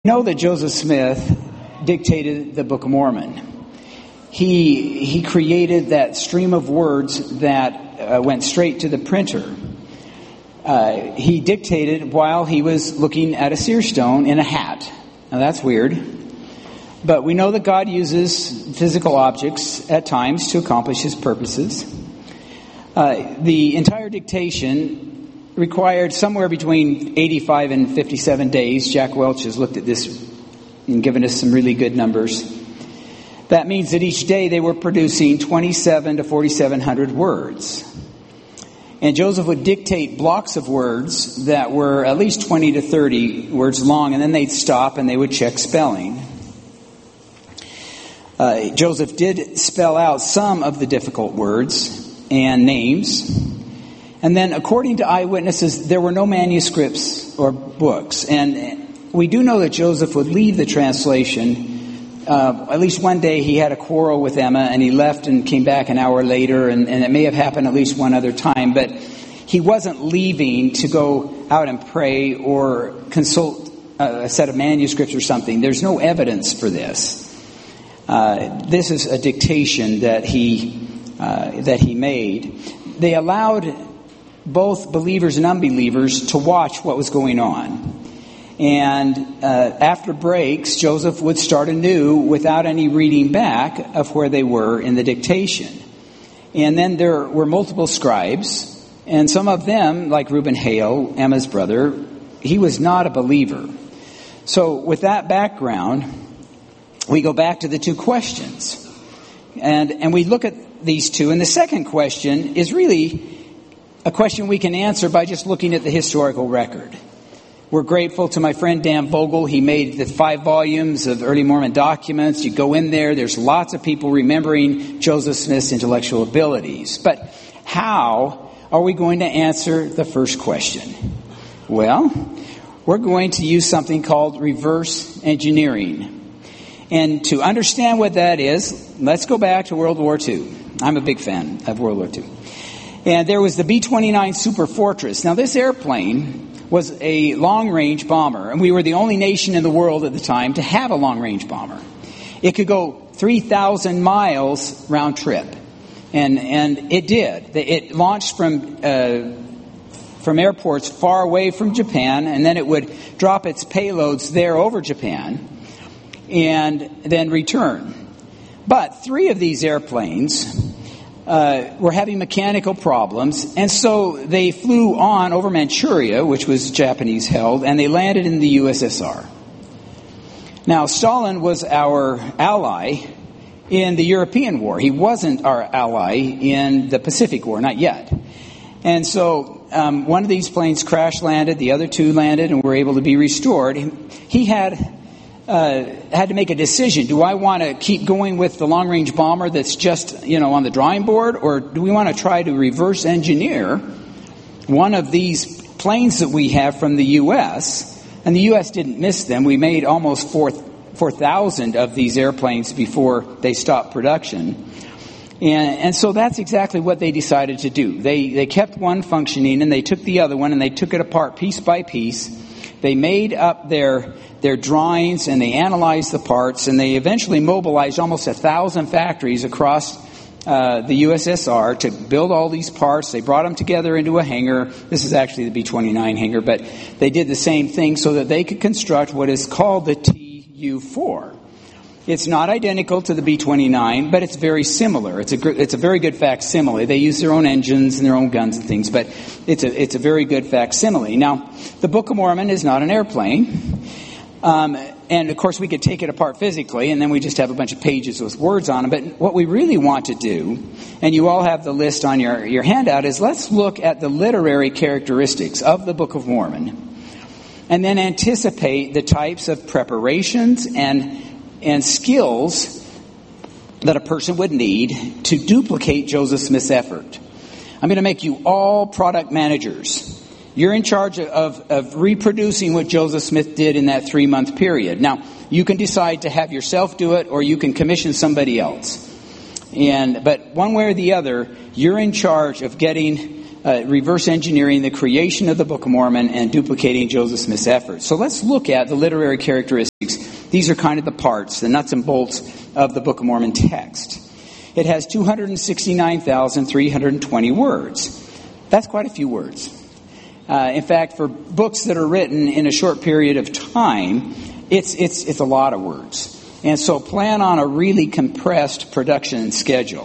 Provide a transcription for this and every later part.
Know that Joseph Smith dictated the Book of Mormon. He created that stream of words that went straight to the printer. He dictated while he was looking at a seer stone in a hat. Now that's weird. But we know that God uses physical objects at times to accomplish His purposes. The entire dictation required somewhere between 85 and 57 days. Jack Welch has looked at this and given us some really good numbers. That means that each day they were producing 27 to 4,700 words. And Joseph would dictate blocks of words that were at least 20 to 30 words long, and then they'd stop and they would check spelling. Joseph did spell out some of the difficult words and names. And then, according to eyewitnesses, there were no manuscripts or books. And we do know that Joseph would leave the translation. At least one day he had a quarrel with Emma, and he left and came back an hour later. And it may have happened at least one other time. But he wasn't leaving to go out and pray or consult a set of manuscripts or something. There's no evidence for this. This is a dictation that he made. They allowed both believers and unbelievers to watch what was going on. And after breaks, Joseph would start anew without any reading back of where they were in the dictation. And then there were multiple scribes, and some of them, like Reuben Hale, Emma's brother, he was not a believer. So with that background, we go back to the two questions. And we look at these two. And the second question is really a question we can answer by just looking at the historical record. We're grateful to my friend Dan Vogel. He made the 5 volumes of early Mormon documents. You go in there's lots of people remembering Joseph Smith's intellectual abilities. But how are we going to answer the first question? Well, we're going to use something called reverse engineering. And to understand what that is, let's go back to World War II. I'm a big fan of World War II. And there was the B-29 Super Fortress. Now, this airplane was a long-range bomber, and we were the only nation in the world at the time to have a long-range bomber. It could go 3,000 miles round trip, and it did. It launched from airports far away from Japan, and then it would drop its payloads there over Japan, and then return. But 3 of these airplanes were having mechanical problems, and so they flew on over Manchuria, which was Japanese held, and they landed in the USSR. Now, Stalin was our ally in the European War. He wasn't our ally in the Pacific War, not yet. And so one of these planes crash landed, the other 2 landed and were able to be restored. He had to make a decision. Do I want to keep going with the long-range bomber that's just, on the drawing board? Or do we want to try to reverse engineer one of these planes that we have from the U.S.? And the U.S. didn't miss them. We made almost 4,000 of these airplanes before they stopped production. And so that's exactly what they decided to do. They kept one functioning, and they took the other one, and they took it apart piece by piece. They made up their drawings, and they analyzed the parts, and they eventually mobilized almost 1,000 factories across the USSR to build all these parts. They brought them together into a hangar. This is actually the B-29 hangar, but they did the same thing so that they could construct what is called the Tu-4. It's not identical to the B-29, but it's very similar. It's a very good facsimile. They use their own engines and their own guns and things, but it's a very good facsimile. Now, the Book of Mormon is not an airplane. And of course we could take it apart physically, and then we just have a bunch of pages with words on them. But what we really want to do, and you all have the list on your handout, is let's look at the literary characteristics of the Book of Mormon, and then anticipate the types of preparations and skills that a person would need to duplicate Joseph Smith's effort. I'm going to make you all product managers. You're in charge of reproducing what Joseph Smith did in that 3-month period. Now, you can decide to have yourself do it, or you can commission somebody else. But one way or the other, you're in charge of getting reverse engineering the creation of the Book of Mormon and duplicating Joseph Smith's efforts. So let's look at the literary characteristics. These are kind of the parts, the nuts and bolts of the Book of Mormon text. It has 269,320 words. That's quite a few words. In fact, for books that are written in a short period of time, it's a lot of words. And so plan on a really compressed production schedule.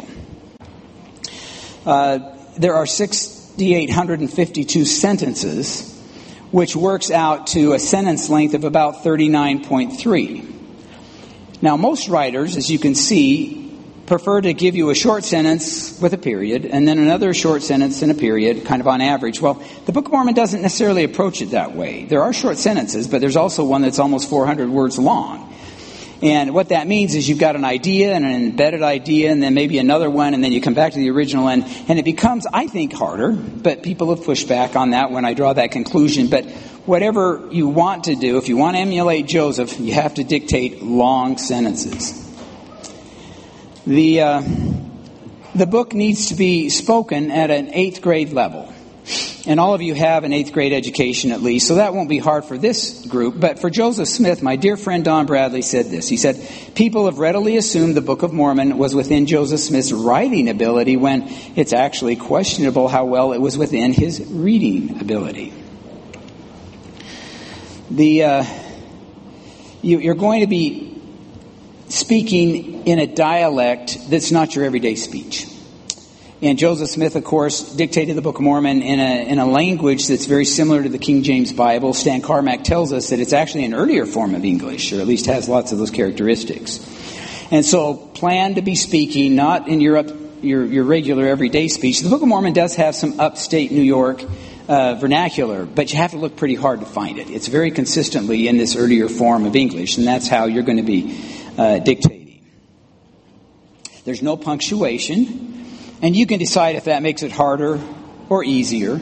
There are 6,852 sentences, which works out to a sentence length of about 39.3. Now, most writers, as you can see, prefer to give you a short sentence with a period and then another short sentence and a period, kind of on average. Well, the Book of Mormon doesn't necessarily approach it that way. There are short sentences, but there's also one that's almost 400 words long. And what that means is you've got an idea and an embedded idea and then maybe another one, and then you come back to the original, and it becomes, I think, harder. But people have pushed back on that when I draw that conclusion. But whatever you want to do, if you want to emulate Joseph, you have to dictate long sentences. The book needs to be spoken at an 8th grade level. And all of you have an 8th grade education at least, so that won't be hard for this group. But for Joseph Smith, my dear friend Don Bradley said this. He said, people have readily assumed the Book of Mormon was within Joseph Smith's writing ability when it's actually questionable how well it was within his reading ability. You're going to be speaking in a dialect that's not your everyday speech. And Joseph Smith, of course, dictated the Book of Mormon in a language that's very similar to the King James Bible. Stan Carmack tells us that it's actually an earlier form of English, or at least has lots of those characteristics. And so plan to be speaking not in your regular everyday speech. The Book of Mormon does have some upstate New York vernacular, but you have to look pretty hard to find it. It's very consistently in this earlier form of English, and that's how you're going to be dictating. There's no punctuation. And you can decide if that makes it harder or easier.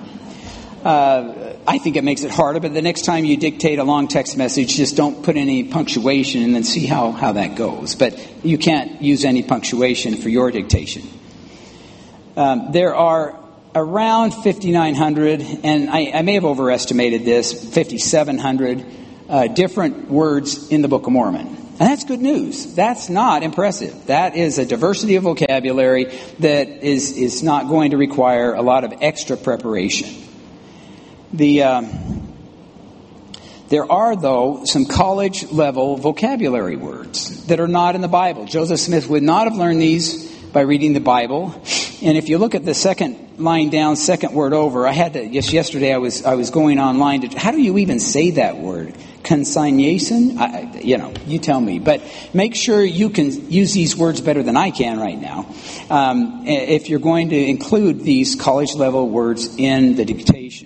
I think it makes it harder, but the next time you dictate a long text message, just don't put any punctuation and then see how that goes. But you can't use any punctuation for your dictation. There are around 5,900, and I may have overestimated this, 5,700 different words in the Book of Mormon. And that's good news. That's not impressive. That is a diversity of vocabulary that is not going to require a lot of extra preparation. There are, though, some college-level vocabulary words that are not in the Bible. Joseph Smith would not have learned these by reading the Bible. And if you look at the second line down, second word over, yesterday I was going online to, how do you even say that word? Consignation? You tell me. But make sure you can use these words better than I can right now. If you're going to include these college-level words in the dictation.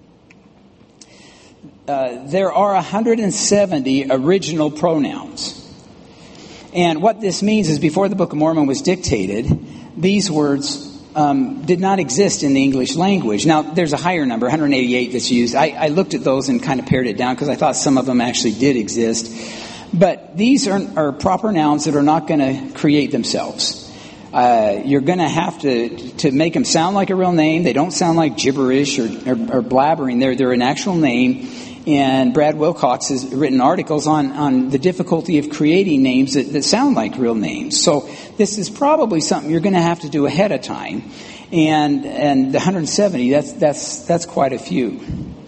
There are 170 original pronouns. And what this means is before the Book of Mormon was dictated, these words did not exist in the English language. Now, there's a higher number, 188 that's used. I looked at those and kind of pared it down because I thought some of them actually did exist. But these are proper nouns that are not going to create themselves. You're going to have to make them sound like a real name. They don't sound like gibberish or blabbering. They're an actual name. And Brad Wilcox has written articles on the difficulty of creating names that sound like real names. So this is probably something you're going to have to do ahead of time. And the 170, that's quite a few.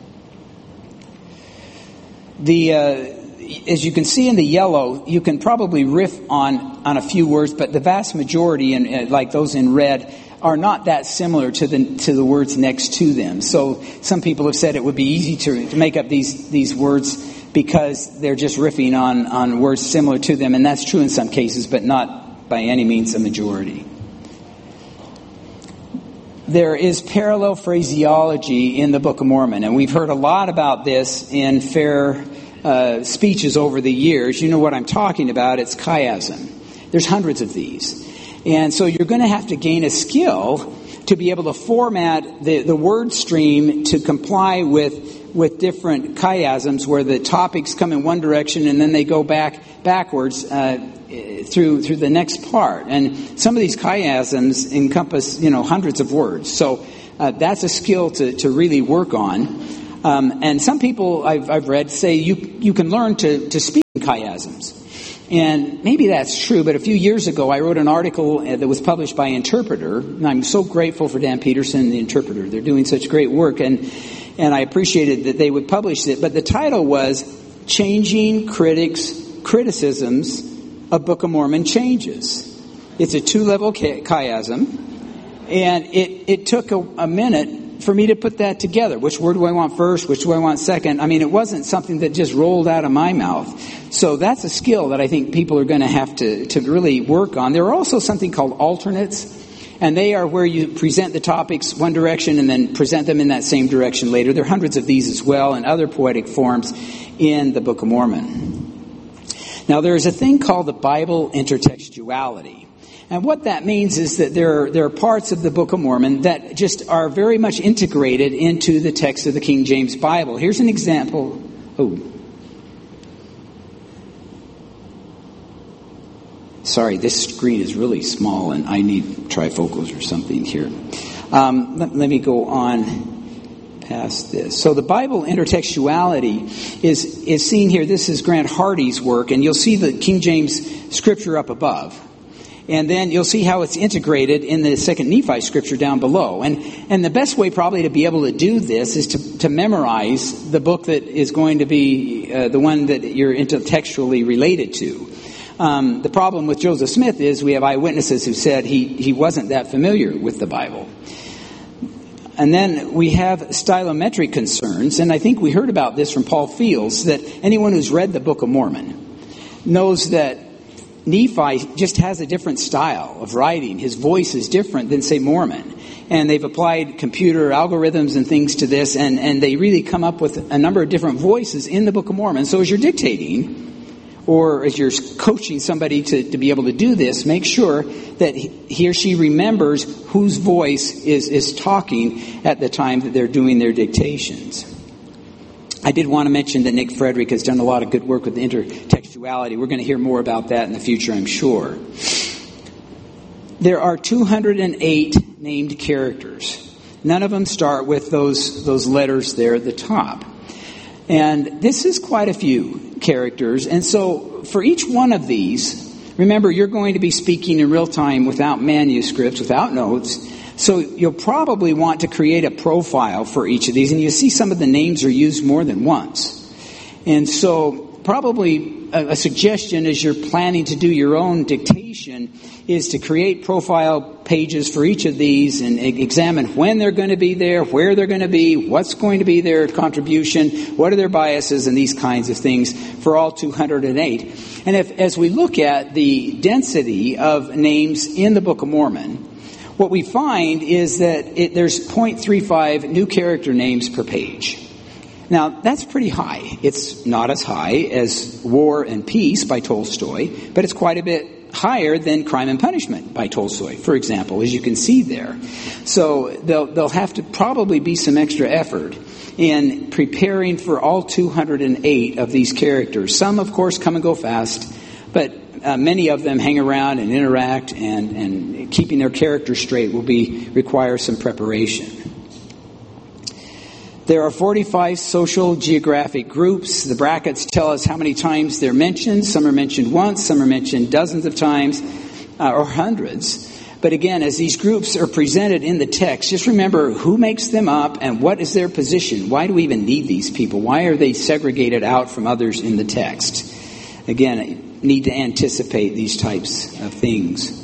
As you can see in the yellow, you can probably riff on a few words, but the vast majority, and like those in red, are not that similar to the words next to them. So some people have said it would be easy to make up these words because they're just riffing on words similar to them, and that's true in some cases, but not by any means a majority. There is parallel phraseology in the Book of Mormon, and we've heard a lot about this in fair speeches over the years. You know what I'm talking about. It's chiasm. There's hundreds of these. And so you're going to have to gain a skill to be able to format the word stream to comply with different chiasms where the topics come in one direction and then they go backwards through the next part. And some of these chiasms encompass, hundreds of words. So That's a skill to really work on. And some people I've read say you can learn to speak in chiasms. And maybe that's true, but a few years ago I wrote an article that was published by Interpreter, and I'm so grateful for Dan Peterson, the Interpreter. They're doing such great work, and I appreciated that they would publish it. But the title was Changing Criticisms of Book of Mormon Changes. It's a 2-level chiasm, and it took a minute for me to put that together. Which word do I want first? Which do I want second? I mean, it wasn't something that just rolled out of my mouth. So that's a skill that I think people are going to have to really work on. There are also something called alternates, and they are where you present the topics one direction and then present them in that same direction later. There are hundreds of these as well and other poetic forms in the Book of Mormon. Now, there is a thing called the Bible intertextuality. And what that means is that there are parts of the Book of Mormon that just are very much integrated into the text of the King James Bible. Here's an example. Sorry, this screen is really small and I need trifocals or something here. Let me go on past this. So the Bible intertextuality is seen here. This is Grant Hardy's work, and you'll see the King James scripture up above. And then you'll see how it's integrated in the Second Nephi scripture down below. And the best way probably to be able to do this is to memorize the book that is going to be the one that you're intertextually related to. The problem with Joseph Smith is we have eyewitnesses who said he wasn't that familiar with the Bible. And then we have stylometric concerns, and I think we heard about this from Paul Fields, that anyone who's read the Book of Mormon knows that Nephi just has a different style of writing. His voice is different than, say, Mormon. And they've applied computer algorithms and things to this, and they really come up with a number of different voices in the Book of Mormon. So as you're dictating, or as you're coaching somebody to be able to do this, make sure that he or she remembers whose voice is talking at the time that they're doing their dictations. I did want to mention that Nick Frederick has done a lot of good work with intertextuality. We're going to hear more about that in the future, I'm sure. There are 208 named characters. None of them start with those letters there at the top. And this is quite a few characters. And so for each one of these, remember, you're going to be speaking in real time without manuscripts, without notes. So you'll probably want to create a profile for each of these. And you see some of the names are used more than once. And so probably a suggestion as you're planning to do your own dictation is to create profile pages for each of these and examine when they're going to be there, where they're going to be, what's going to be their contribution, what are their biases, and these kinds of things for all 208. And as we look at the density of names in the Book of Mormon, what we find is that there's 0.35 new character names per page. Now, that's pretty high. It's not as high as War and Peace by Tolstoy, but it's quite a bit higher than Crime and Punishment by Tolstoy, for example, as you can see there. So there'll have to probably be some extra effort in preparing for all 208 of these characters. Some, of course, come and go fast, but many of them hang around and interact, and keeping their character straight will require some preparation. There are 45 social geographic groups. The brackets tell us how many times they're mentioned. Some are mentioned once, some are mentioned dozens of times, or hundreds. But again, as these groups are presented in the text, just remember who makes them up and what is their position. Why do we even need these people? Why are they segregated out from others in the text? Again, I need to anticipate these types of things.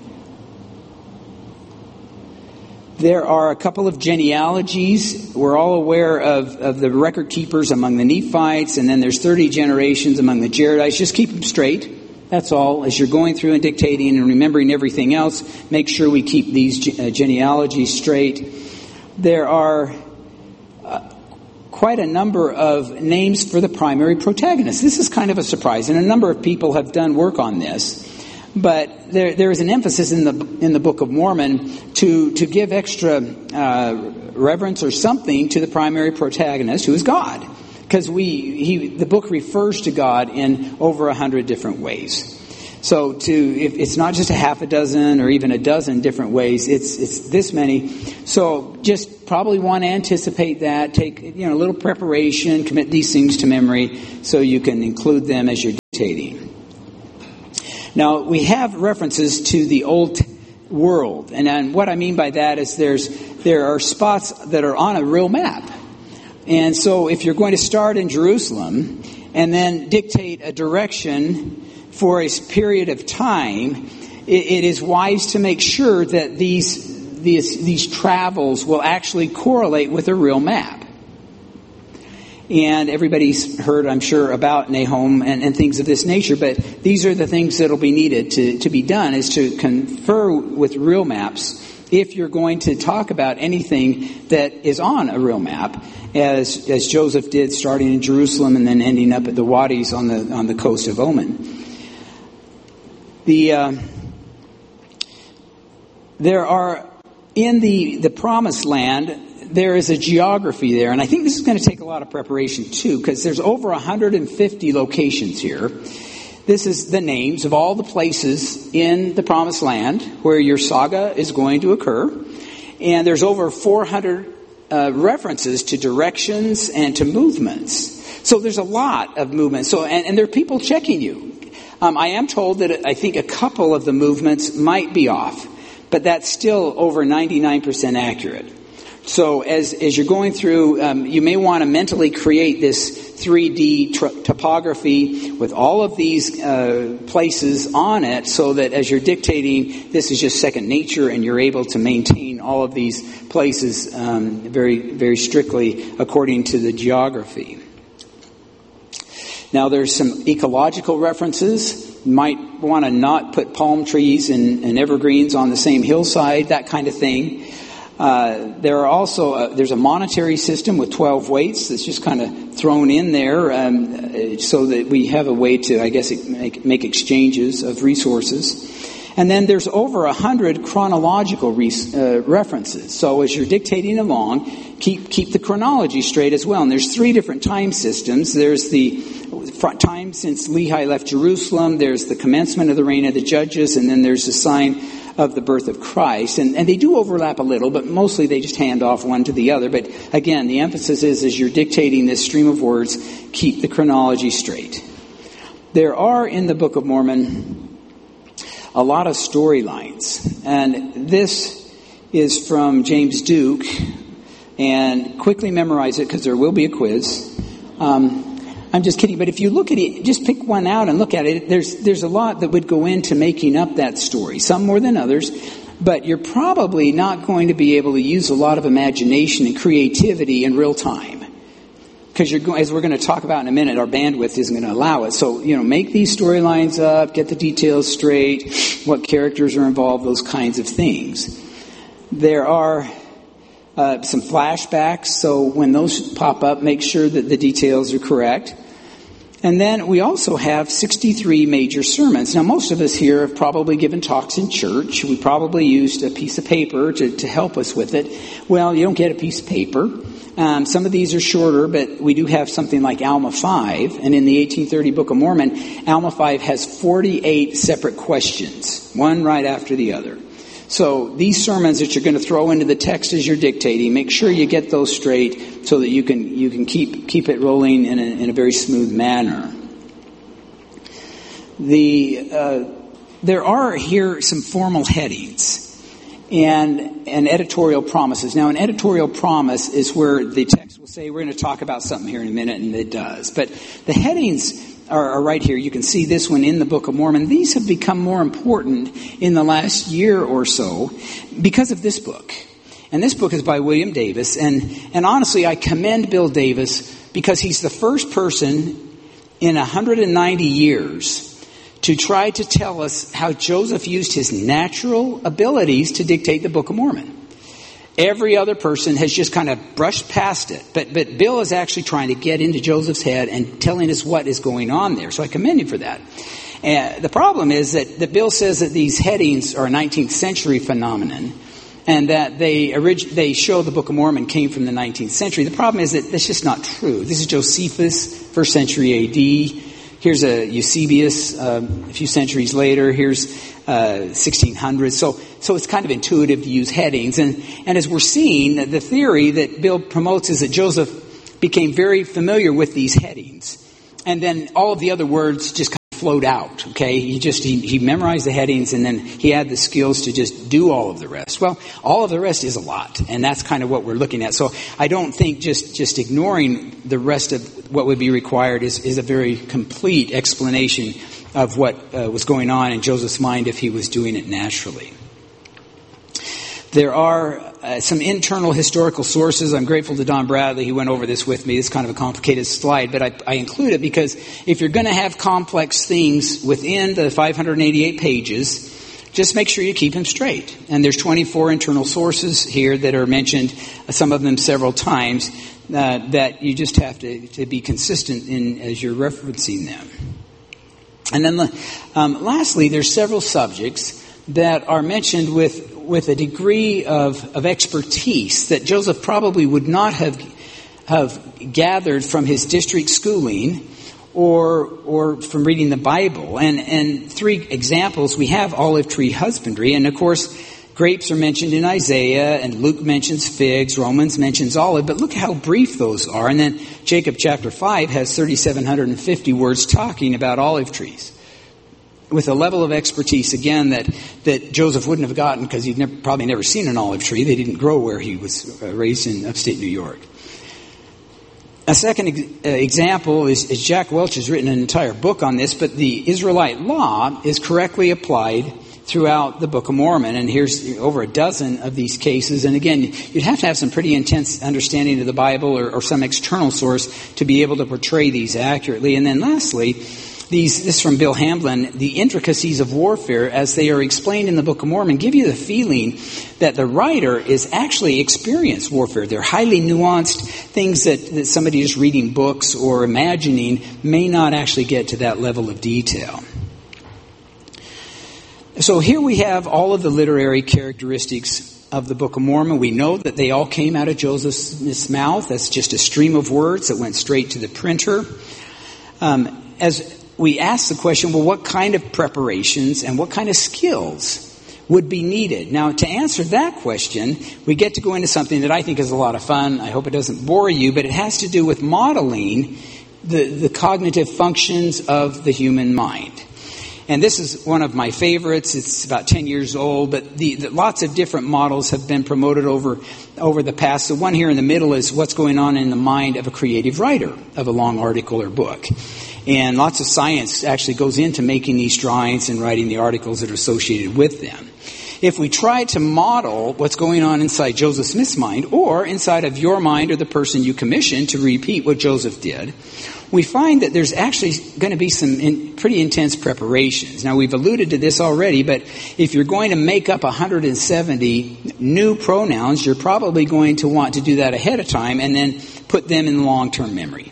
There are a couple of genealogies. We're all aware of the record keepers among the Nephites, and then there's 30 generations among the Jaredites. Just keep them straight. That's all. As you're going through and dictating and remembering everything else, make sure we keep these genealogies straight. There are quite a number of names for the primary protagonists. This is kind of a surprise, and a number of people have done work on this. But there is an emphasis in the Book of Mormon to give extra reverence or something to the primary protagonist, who is God, because the book refers to God in over 100 different ways. So if it's not just a half a dozen or even a dozen different ways, it's this many. So just probably want to anticipate that. Take a little preparation, commit these things to memory so you can include them as you're dictating. Now we have references to the Old World, and what I mean by that is there are spots that are on a real map. And so if you're going to start in Jerusalem and then dictate a direction for a period of time, it is wise to make sure that these travels will actually correlate with a real map. And everybody's heard, I'm sure, about Nahum and things of this nature, but these are the things that will be needed to be done, is to confer with real maps if you're going to talk about anything that is on a real map, as Joseph did, starting in Jerusalem and then ending up at the Wadis on the coast of Oman. There are, in the Promised Land, there is a geography there, and I think this is going to take a lot of preparation too, because there's over 150 locations here. This is the names of all the places in the Promised Land where your saga is going to occur, and there's over 400 references to directions and to movements. So there's a lot of movement. So and there are people checking you. I am told that I think a couple of the movements might be off, but that's still over 99% accurate. So as you're going through, you may want to mentally create this 3D topography with all of these places on it, so that as you're dictating, this is just second nature, and you're able to maintain all of these places very, very strictly according to the geography. Now there's some ecological references. You might want to not put palm trees and evergreens on the same hillside, that kind of thing. There are also there's a monetary system with 12 weights that's just kind of thrown in there so that we have a way to, I guess, make exchanges of resources. And then there's over 100 chronological references. So as you're dictating along, keep the chronology straight as well. And there's 3 different time systems. There's the time since Lehi left Jerusalem. There's the commencement of the reign of the judges, and then there's the sign of the birth of Christ. And they do overlap a little, but mostly they just hand off one to the other. But again, the emphasis is, as you're dictating this stream of words, keep the chronology straight. There are in the Book of Mormon a lot of storylines. And this is from James Duke. And quickly memorize it, because there will be a quiz. I'm just kidding, but if you look at it, just pick one out and look at it. There's a lot that would go into making up that story, some more than others, but you're probably not going to be able to use a lot of imagination and creativity in real time. Because as we're going to talk about in a minute, our bandwidth isn't going to allow it. So, make these storylines up, get the details straight, what characters are involved, those kinds of things. There are some flashbacks, so when those pop up, make sure that the details are correct. And then we also have 63 major sermons. Now, most of us here have probably given talks in church. We probably used a piece of paper to help us with it. Well, you don't get a piece of paper. Some of these are shorter, but we do have something like Alma 5. And in the 1830 Book of Mormon, Alma 5 has 48 separate questions, one right after the other. So these sermons that you're going to throw into the text as you're dictating, make sure you get those straight so that you can keep it rolling in a very smooth manner. There are here some formal headings and editorial promises. Now, an editorial promise is where the text will say, we're going to talk about something here in a minute, and it does. But the headings are right here. You can see this one in the Book of Mormon. These have become more important in the last year or so because of this book. And this book is by William Davis. And honestly, I commend Bill Davis because he's the first person in 190 years to try to tell us how Joseph used his natural abilities to dictate the Book of Mormon. Every other person has just kind of brushed past it. But Bill is actually trying to get into Joseph's head and telling us what is going on there. So I commend him for that. The problem is that Bill says that these headings are a 19th century phenomenon, and that they show the Book of Mormon came from the 19th century. The problem is that that's just not true. This is Josephus, 1st century A.D. Here's a Eusebius a few centuries later. Here's 1600s. So it's kind of intuitive to use headings. And as we're seeing, the theory that Bill promotes is that Joseph became very familiar with these headings. And then all of the other words just kind of flowed out, okay? He memorized the headings, and then he had the skills to just do all of the rest. Well, all of the rest is a lot, and that's kind of what we're looking at. So I don't think just ignoring the rest of what would be required is a very complete explanation of what was going on in Joseph's mind if he was doing it naturally. There are some internal historical sources. I'm grateful to Don Bradley. He went over this with me. It's kind of a complicated slide, but I include it because if you're going to have complex things within the 588 pages, just make sure you keep them straight. And there's 24 internal sources here that are mentioned, some of them several times, that you just have to be consistent in as you're referencing them. And then lastly, there's several subjects that are mentioned with a degree of expertise that Joseph probably would not have gathered from his district schooling or from reading the Bible. And three examples, we have olive tree husbandry, and of course grapes are mentioned in Isaiah, and Luke mentions figs, Romans mentions olive, but look how brief those are. And then Jacob chapter 5 has 3,750 words talking about olive trees, with a level of expertise, again, that Joseph wouldn't have gotten because he'd probably never seen an olive tree. They didn't grow where he was raised in upstate New York. A second example is Jack Welch has written an entire book on this, but the Israelite law is correctly applied throughout the Book of Mormon. And here's over a dozen of these cases. And again, you'd have to have some pretty intense understanding of the Bible or some external source to be able to portray these accurately. And then lastly, this is from Bill Hamblin, the intricacies of warfare as they are explained in the Book of Mormon give you the feeling that the writer is actually experienced warfare. They're highly nuanced things that somebody just reading books or imagining may not actually get to that level of detail. So here we have all of the literary characteristics of the Book of Mormon. We know that they all came out of Joseph's mouth. That's just a stream of words that went straight to the printer. As we ask the question, well, what kind of preparations and what kind of skills would be needed? Now, to answer that question, we get to go into something that I think is a lot of fun. I hope it doesn't bore you, but it has to do with modeling the cognitive functions of the human mind. And this is one of my favorites. It's about 10 years old, but lots of different models have been promoted over the past. The one here in the middle is what's going on in the mind of a creative writer of a long article or book. And lots of science actually goes into making these drawings and writing the articles that are associated with them. If we try to model what's going on inside Joseph Smith's mind or inside of your mind or the person you commissioned to repeat what Joseph did, we find that there's actually going to be some pretty intense preparations. Now, we've alluded to this already, but if you're going to make up 170 new pronouns, you're probably going to want to do that ahead of time and then put them in long-term memory.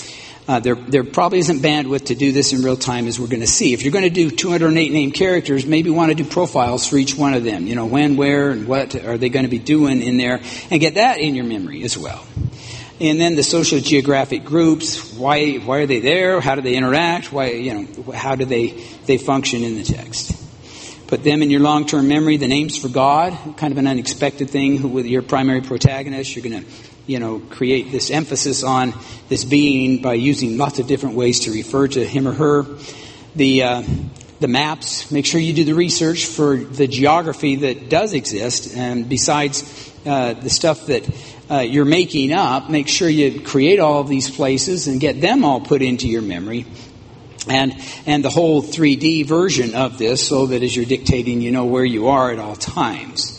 There probably isn't bandwidth to do this in real time, as we're going to see. If you're going to do 208 named characters, maybe want to do profiles for each one of them. You know, when, where, and what are they going to be doing in there, and get that in your memory as well. And then the socio-geographic groups, why are they there? How do they interact? How do they function in the text? Put them in your long-term memory. The names for God, kind of an unexpected thing with your primary protagonist. You're going to create this emphasis on this being by using lots of different ways to refer to him or her. The maps, make sure you do the research for the geography that does exist. And besides the stuff that you're making up, make sure you create all of these places and get them all put into your memory. And the whole 3D version of this, so that as you're dictating, you know where you are at all times.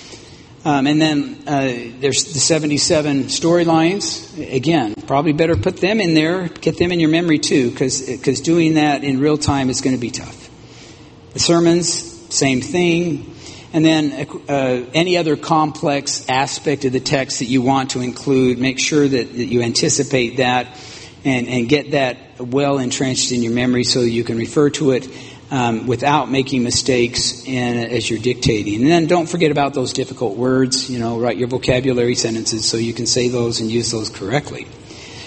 And then there's the 77 storylines. Again, probably better put them in there, get them in your memory too, because doing that in real time is going to be tough. The sermons, same thing. And then any other complex aspect of the text that you want to include, make sure that you anticipate that and get that well entrenched in your memory so you can refer to it without making mistakes as you're dictating. And then don't forget about those difficult words. Write your vocabulary sentences so you can say those and use those correctly.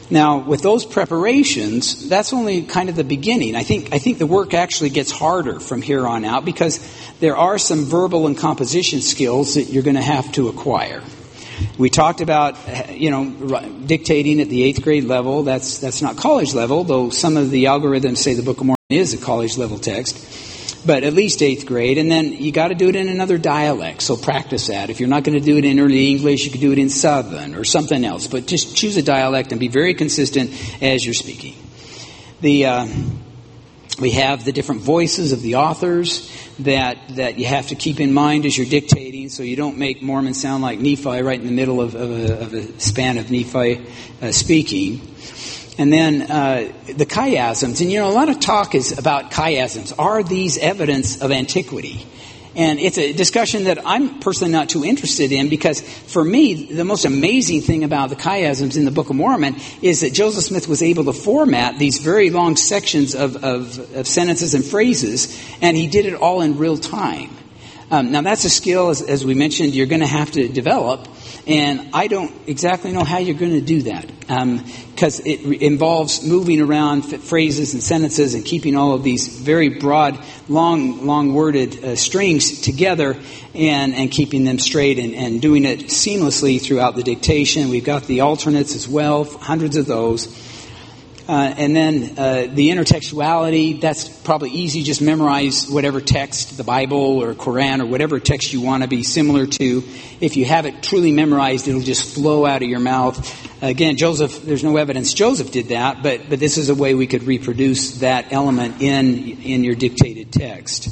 Now, with those preparations, that's only kind of the beginning. I think the work actually gets harder from here on out because there are some verbal and composition skills that you're going to have to acquire. We talked about, dictating at the 8th grade level. That's not college level, though some of the algorithms say the Book of Mormon is a college level text. But at least 8th grade, and then you got to do it in another dialect, so practice that. If you're not going to do it in early English, you could do it in Southern or something else. But just choose a dialect and be very consistent as you're speaking. We have the different voices of the authors that you have to keep in mind as you're dictating, so you don't make Mormon sound like Nephi right in the middle of a span of Nephi speaking. And then the chiasms. And, a lot of talk is about chiasms. Are these evidence of antiquity? And it's a discussion that I'm personally not too interested in because, for me, the most amazing thing about the chiasms in the Book of Mormon is that Joseph Smith was able to format these very long sections of sentences and phrases, and he did it all in real time. Now, that's a skill, as we mentioned, you're going to have to develop. And I don't exactly know how you're going to do that because it involves moving around phrases and sentences and keeping all of these very broad, long-worded strings together and keeping them straight and doing it seamlessly throughout the dictation. We've got the alternates as well, hundreds of those. And then the intertextuality, that's probably easy. Just memorize whatever text, the Bible or Quran or whatever text you want to be similar to. If you have it truly memorized, it'll just flow out of your mouth. Again, Joseph, there's no evidence Joseph did that, but this is a way we could reproduce that element in your dictated text.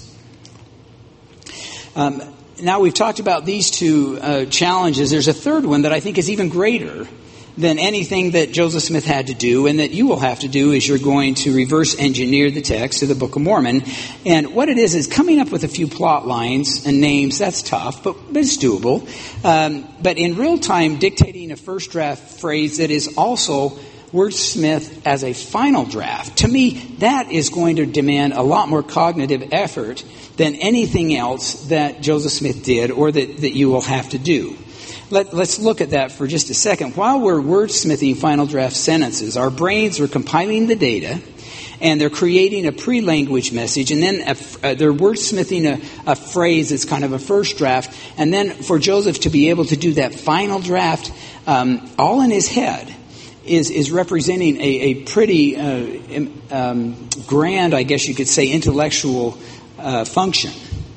Now we've talked about these two challenges. There's a third one that I think is even greater than anything that Joseph Smith had to do and that you will have to do as you're going to reverse engineer the text of the Book of Mormon. And what it is coming up with a few plot lines and names. That's tough, but it's doable. But in real time, dictating a first draft phrase that is also wordsmith as a final draft. To me, that is going to demand a lot more cognitive effort than anything else that Joseph Smith did or that you will have to do. Let's look at that for just a second. While we're wordsmithing final draft sentences, our brains are compiling the data, and they're creating a pre-language message, and then they're wordsmithing a phrase that's kind of a first draft, and then for Joseph to be able to do that final draft all in his head is representing a pretty grand, I guess you could say, intellectual function.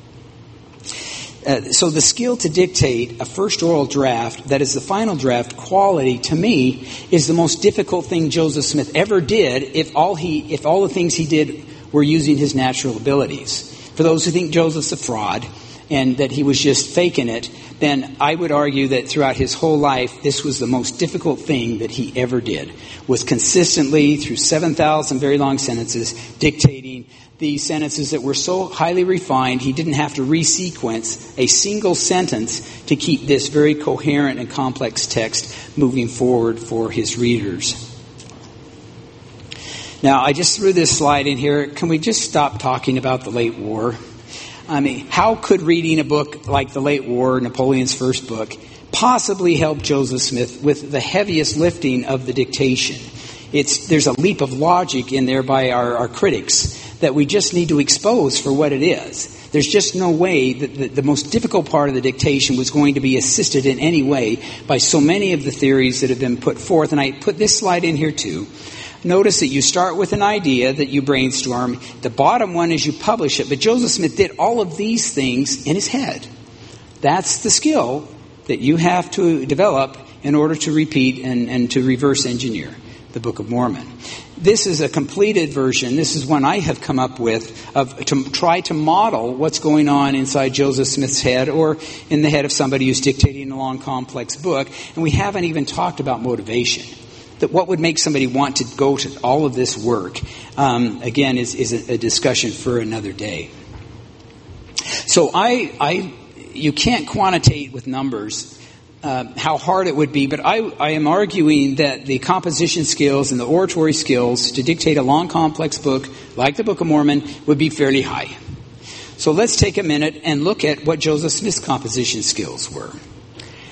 So the skill to dictate a first oral draft that is the final draft quality, to me, is the most difficult thing Joseph Smith ever did if all the things he did were using his natural abilities. For those who think Joseph's a fraud and that he was just faking it, then I would argue that throughout his whole life, this was the most difficult thing that he ever did, was consistently, through 7,000 very long sentences, dictating these sentences that were so highly refined, he didn't have to resequence a single sentence to keep this very coherent and complex text moving forward for his readers. Now, I just threw this slide in here. Can we just stop talking about the late war? I mean, how could reading a book like The Late War, Napoleon's first book, possibly help Joseph Smith with the heaviest lifting of the dictation? There's a leap of logic in there by our critics that we just need to expose for what it is. There's just no way that the most difficult part of the dictation was going to be assisted in any way by so many of the theories that have been put forth. And I put this slide in here too. Notice that you start with an idea that you brainstorm. The bottom one is you publish it. But Joseph Smith did all of these things in his head. That's the skill that you have to develop in order to repeat and to reverse engineer the Book of Mormon. This is a completed version. This is one I have come up with to try to model what's going on inside Joseph Smith's head or in the head of somebody who's dictating a long, complex book. And we haven't even talked about motivation. That what would make somebody want to go to all of this work, again, is a discussion for another day. So you can't quantitate with numbers how hard it would be, but I am arguing that the composition skills and the oratory skills to dictate a long, complex book like the Book of Mormon would be fairly high. So let's take a minute and look at what Joseph Smith's composition skills were.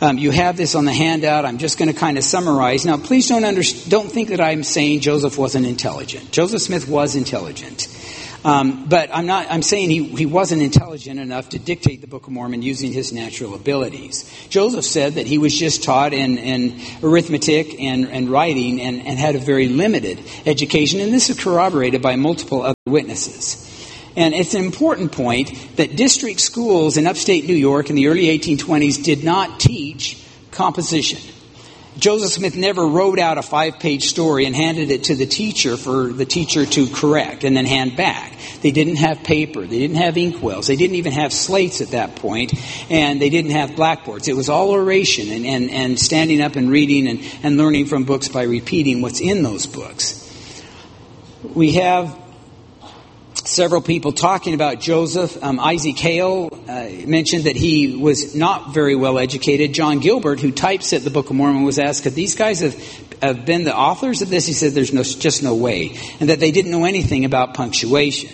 You have this on the handout. I'm just going to kind of summarize. Now, please don't think that I'm saying Joseph wasn't intelligent. Joseph Smith was intelligent. But I'm saying he wasn't intelligent enough to dictate the Book of Mormon using his natural abilities. Joseph said that he was just taught in arithmetic and writing and had a very limited education. And this is corroborated by multiple other witnesses. And it's an important point that district schools in upstate New York in the early 1820s did not teach composition. Joseph Smith never wrote out a 5-page story and handed it to the teacher for the teacher to correct and then hand back. They didn't have paper. They didn't have inkwells. They didn't even have slates at that point, and they didn't have blackboards. It was all oration and standing up and reading and learning from books by repeating what's in those books. We have several people talking about Joseph. Isaac Hale mentioned that he was not very well educated. John Gilbert, who typeset the Book of Mormon, was asked, could these guys have been the authors of this? He said there's just no way. And that they didn't know anything about punctuation.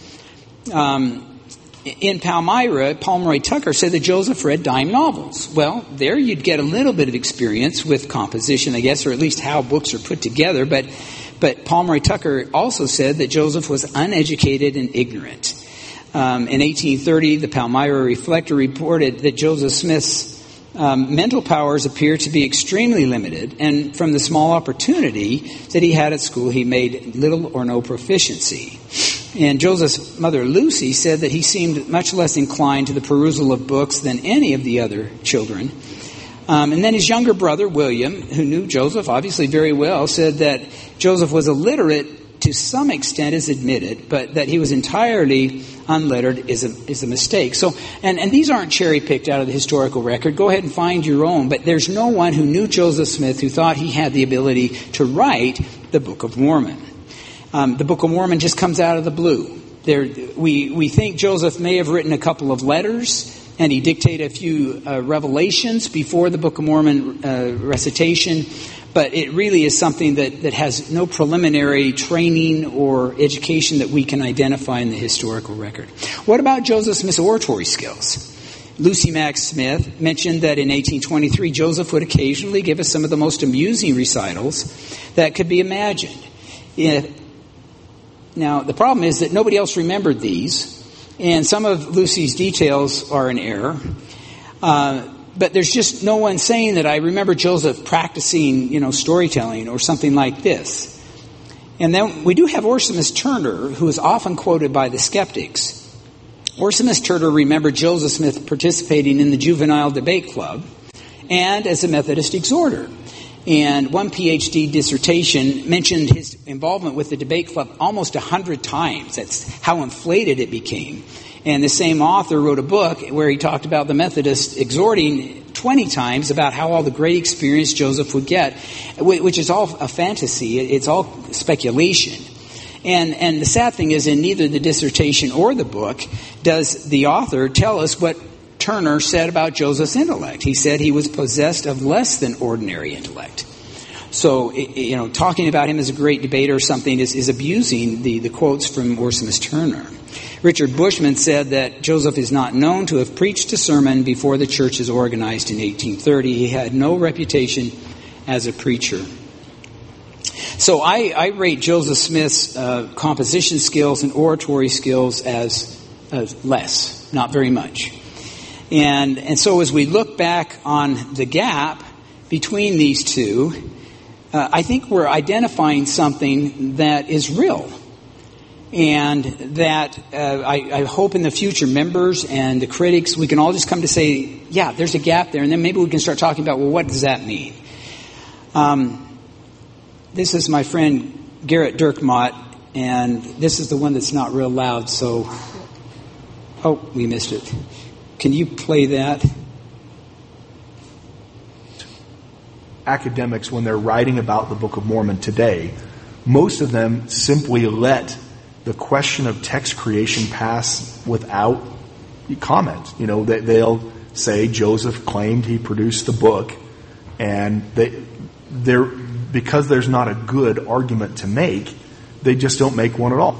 In Palmyra, Pomeroy Tucker said that Joseph read dime novels. Well, there you'd get a little bit of experience with composition, I guess, or at least how books are put together. But Pomeroy Tucker also said that Joseph was uneducated and ignorant. In 1830, the Palmyra Reflector reported that Joseph Smith's mental powers appear to be extremely limited, and from the small opportunity that he had at school, he made little or no proficiency. And Joseph's mother, Lucy, said that he seemed much less inclined to the perusal of books than any of the other children. And then his younger brother, William, who knew Joseph obviously very well, said that Joseph was illiterate to some extent, is admitted, but that he was entirely unlettered is a mistake. So, and these aren't cherry-picked out of the historical record. Go ahead and find your own. But there's no one who knew Joseph Smith who thought he had the ability to write the Book of Mormon. The Book of Mormon just comes out of the blue. We think Joseph may have written a couple of letters, and he dictated a few revelations before the Book of Mormon recitation, but it really is something that has no preliminary training or education that we can identify in the historical record. What about Joseph Smith's oratory skills? Lucy Mack Smith mentioned that in 1823, Joseph would occasionally give us some of the most amusing recitals that could be imagined. Now, the problem is that nobody else remembered these, and some of Lucy's details are in error. But there's just no one saying that I remember Joseph practicing, storytelling or something like this. And then we do have Orsimus Turner, who is often quoted by the skeptics. Orsimus Turner remembered Joseph Smith participating in the Juvenile Debate Club and as a Methodist exhorter. And one PhD dissertation mentioned his involvement with the debate club almost 100 times. That's how inflated it became. And the same author wrote a book where he talked about the Methodists exhorting 20 times about how all the great experience Joseph would get, which is all a fantasy. It's all speculation. And the sad thing is, in neither the dissertation or the book does the author tell us what Turner said about Joseph's intellect. He said he was possessed of less than ordinary intellect. So, talking about him as a great debater or something is abusing the quotes from Orsimus Turner. Richard Bushman said that Joseph is not known to have preached a sermon before the church is organized in 1830. He had no reputation as a preacher. So I rate Joseph Smith's composition skills and oratory skills as less, not very much. And so as we look back on the gap between these two, I think we're identifying something that is real. And that I hope in the future members and the critics, we can all just come to say, yeah, there's a gap there. And then maybe we can start talking about, well, what does that mean? This is my friend Garrett Dirkmott, and this is the one that's not real loud. So, we missed it. Can you play that? Academics, when they're writing about the Book of Mormon today, most of them simply let the question of text creation pass without comment. They'll say Joseph claimed he produced the book, and because there's not a good argument to make, they just don't make one at all.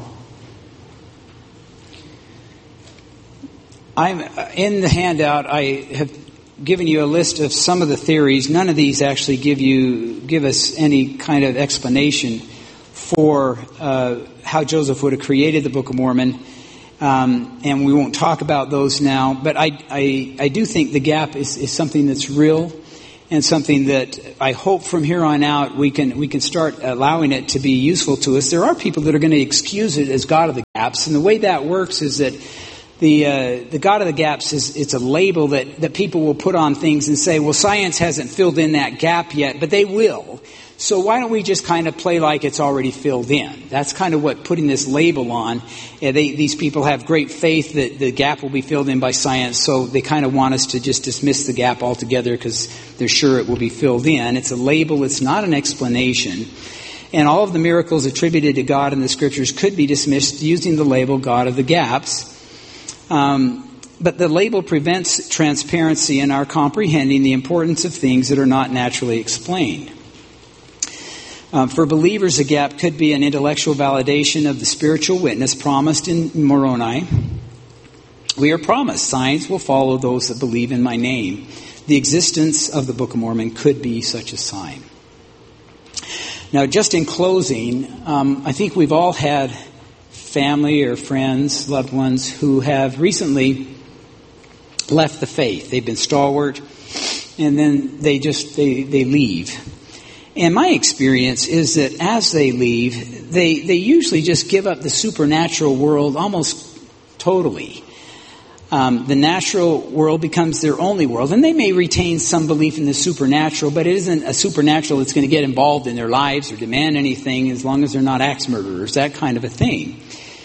I'm in the handout. I have given you a list of some of the theories. None of these actually give us any kind of explanation for how Joseph would have created the Book of Mormon. And we won't talk about those now. But I do think the gap is something that's real, and something that I hope from here on out we can start allowing it to be useful to us. There are people that are going to excuse it as God of the gaps, and the way that works is that the God of the gaps it's a label that people will put on things and say, well, science hasn't filled in that gap yet, but they will. So why don't we just kind of play like it's already filled in? That's kind of what putting this label on. These people have great faith that the gap will be filled in by science, so they kind of want us to just dismiss the gap altogether because they're sure it will be filled in. It's a label. It's not an explanation. And all of the miracles attributed to God in the Scriptures could be dismissed using the label God of the gaps. But the label prevents transparency in our comprehending the importance of things that are not naturally explained. For believers, a gap could be an intellectual validation of the spiritual witness promised in Moroni. We are promised signs will follow those that believe in my name. The existence of the Book of Mormon could be such a sign. Now, just in closing, I think we've all had family or friends, loved ones, who have recently left the faith. They've been stalwart, and then they leave. And my experience is that as they leave, they usually just give up the supernatural world almost totally. The natural world becomes their only world, and they may retain some belief in the supernatural, but it isn't a supernatural that's going to get involved in their lives or demand anything as long as they're not axe murderers, that kind of a thing.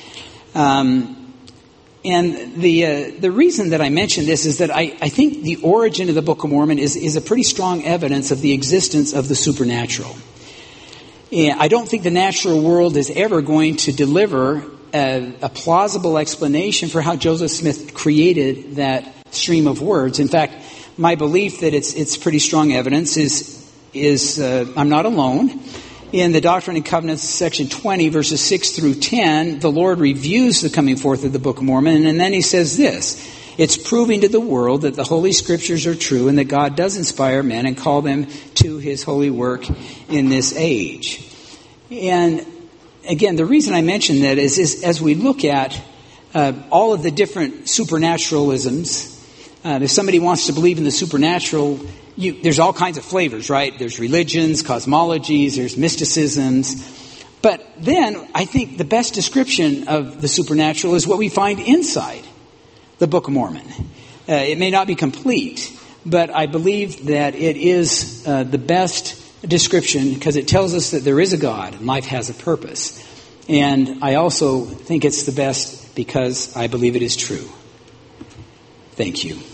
And the reason that I mention this is that I think the origin of the Book of Mormon is a pretty strong evidence of the existence of the supernatural. And I don't think the natural world is ever going to deliver a plausible explanation for how Joseph Smith created that stream of words. In fact, my belief that it's pretty strong evidence is I'm not alone. In the Doctrine and Covenants, section 20, verses 6 through 10, the Lord reviews the coming forth of the Book of Mormon, and then he says this: it's proving to the world that the Holy Scriptures are true and that God does inspire men and call them to his holy work in this age. And again, the reason I mention that is as we look at all of the different supernaturalisms, if somebody wants to believe in the supernatural, there's all kinds of flavors, right? There's religions, cosmologies, there's mysticisms. But then I think the best description of the supernatural is what we find inside the Book of Mormon. It may not be complete, but I believe that it is the best description because it tells us that there is a God and life has a purpose. And I also think it's the best because I believe it is true. Thank you.